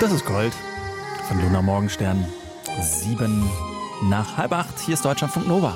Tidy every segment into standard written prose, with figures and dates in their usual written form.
Das ist Gold von Luna Morgenstern. 7 nach halb 8. Hier ist Deutschlandfunk Nova.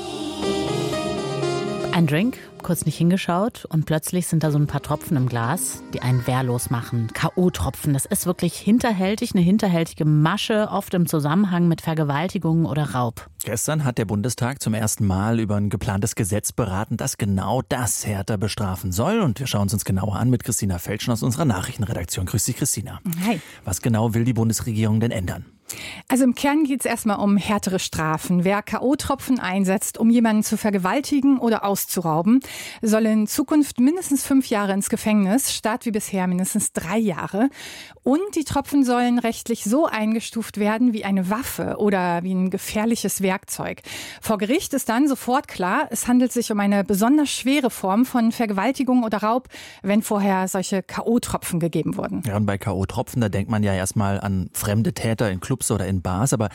Ein Drink, kurz nicht hingeschaut und plötzlich sind da so ein paar Tropfen im Glas, die einen wehrlos machen. K.O.-Tropfen, das ist wirklich hinterhältig, eine hinterhältige Masche, oft im Zusammenhang mit Vergewaltigungen oder Raub. Gestern hat der Bundestag zum ersten Mal über ein geplantes Gesetz beraten, das genau das härter bestrafen soll. Und wir schauen es uns genauer an mit Christina Felschen aus unserer Nachrichtenredaktion. Grüß dich, Christina. Hi. Was genau will die Bundesregierung denn ändern? Also im Kern geht es erstmal um härtere Strafen. Wer K.O.-Tropfen einsetzt, um jemanden zu vergewaltigen oder auszurauben, soll in Zukunft mindestens 5 Jahre ins Gefängnis, statt wie bisher mindestens 3 Jahre. Und die Tropfen sollen rechtlich so eingestuft werden wie eine Waffe oder wie ein gefährliches Werkzeug. Vor Gericht ist dann sofort klar, es handelt sich um eine besonders schwere Form von Vergewaltigung oder Raub, wenn vorher solche K.O.-Tropfen gegeben wurden. Ja, und bei K.O.-Tropfen, da denkt man ja erstmal an fremde Täter in Clubs oder in Bars, aber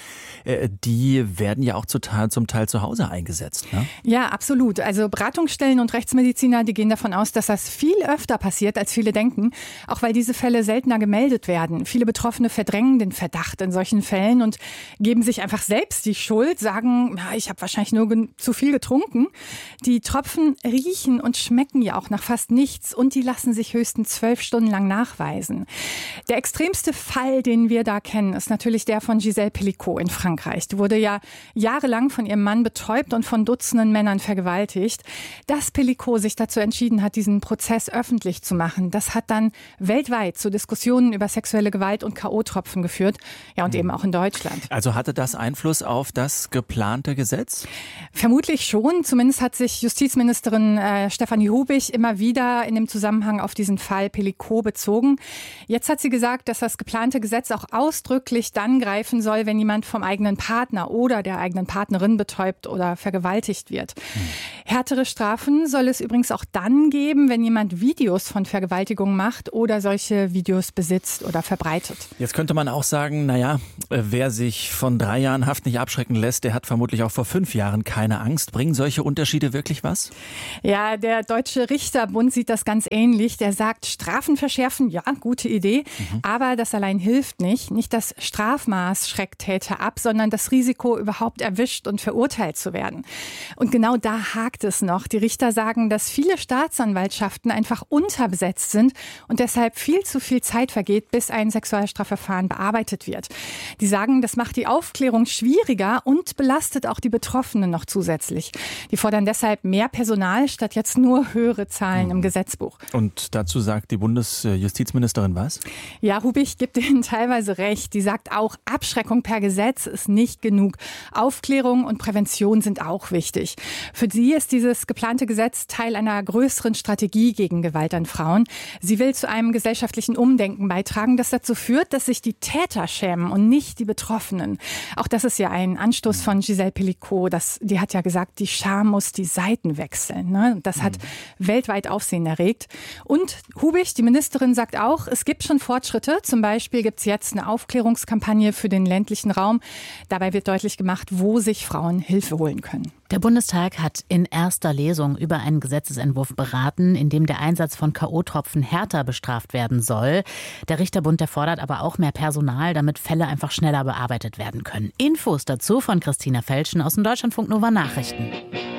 die werden ja auch zum Teil zu Hause eingesetzt, ne? Ja, absolut. Also Beratungsstellen und Rechtsmediziner, die gehen davon aus, dass das viel öfter passiert, als viele denken, auch weil diese Fälle seltener gemeldet werden. Viele Betroffene verdrängen den Verdacht in solchen Fällen und geben sich einfach selbst die Schuld, sagen, ja, ich habe wahrscheinlich nur zu viel getrunken. Die Tropfen riechen und schmecken ja auch nach fast nichts und die lassen sich höchstens 12 Stunden lang nachweisen. Der extremste Fall, den wir da kennen, ist natürlich der von Gisèle Pelicot in Frankreich. Die wurde ja jahrelang von ihrem Mann betäubt und von Dutzenden Männern vergewaltigt. Dass Pelicot sich dazu entschieden hat, diesen Prozess öffentlich zu machen, das hat dann weltweit zu Diskussionen über sexuelle Gewalt und K.O.-Tropfen geführt. Ja, und eben auch in Deutschland. Also hatte das Einfluss auf das geplante Gesetz? Vermutlich schon. Zumindest hat sich Justizministerin Stefanie Hubich immer wieder in dem Zusammenhang auf diesen Fall Pelicot bezogen. Jetzt hat sie gesagt, dass das geplante Gesetz auch ausdrücklich dann greifen soll, wenn jemand vom eigenen Partner oder der eigenen Partnerin betäubt oder vergewaltigt wird. Härtere Strafen soll es übrigens auch dann geben, wenn jemand Videos von Vergewaltigung macht oder solche Videos besitzt oder verbreitet. Jetzt könnte man auch sagen, naja, wer sich von 3 Jahren Haft nicht abschrecken lässt, der hat vermutlich auch vor 5 Jahren keine Angst. Bringen solche Unterschiede wirklich was? Ja, der Deutsche Richterbund sieht das ganz ähnlich. Der sagt, Strafen verschärfen, ja, gute Idee, aber das allein hilft nicht. Nicht das Strafmaß schreckt Täter ab, sondern das Risiko, überhaupt erwischt und verurteilt zu werden. Und genau da hakt es noch. Die Richter sagen, dass viele Staatsanwaltschaften einfach unterbesetzt sind und deshalb viel zu viel Zeit vergeht, bis ein Sexualstrafverfahren bearbeitet wird. Die sagen, das macht die Aufklärung schwieriger und belastet auch die Betroffenen noch zusätzlich. Die fordern deshalb mehr Personal statt jetzt nur höhere Zahlen im Gesetzbuch. Und dazu sagt die Bundesjustizministerin was? Ja, Hubich gibt ihnen teilweise recht. Die sagt auch, Abschreckung per Gesetz ist nicht genug. Aufklärung und Prävention sind auch wichtig. Für sie ist dieses geplante Gesetz Teil einer größeren Strategie gegen Gewalt an Frauen. Sie will zu einem gesellschaftlichen Umdenken beitragen, das dazu führt, dass sich die Täter schämen und nicht die Betroffenen. Auch das ist ja ein Anstoß von Gisèle Pelicot. Die hat ja gesagt, die Scham muss die Seiten wechseln. Ne? Das hat weltweit Aufsehen erregt. Und Hubich, die Ministerin, sagt auch, es gibt schon Fortschritte. Zum Beispiel gibt es jetzt eine Aufklärungskampagne für den ländlichen Raum. Dabei wird deutlich gemacht, wo sich Frauen Hilfe holen können. Der Bundestag hat in erster Lesung über einen Gesetzesentwurf beraten, in dem der Einsatz von K.O.-Tropfen härter bestraft werden soll. Der Richterbund, der fordert aber auch mehr Personal, damit Fälle einfach schneller bearbeitet werden können. Infos dazu von Christina Felschen aus den Deutschlandfunk Nova Nachrichten.